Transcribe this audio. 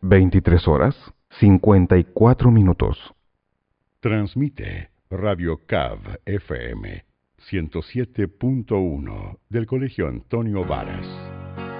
23 horas, 54 minutos. Transmite Radio CAV FM 107.1 del Colegio Antonio Varas.